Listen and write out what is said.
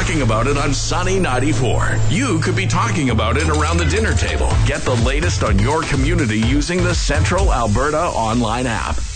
talking about it on Sunny 94. You could be talking about it around the dinner table. Get the latest on your community using the Central Alberta online app.